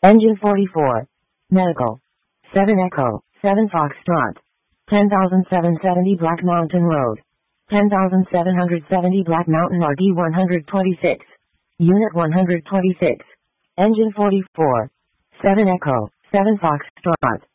Engine 44. Medical. 7 Echo, 7 Foxtrot. 10,770 Black Mountain Road. 10,770 Black Mountain RD 126. Unit 126. Engine 44. 7 Echo, 7 Foxtrot.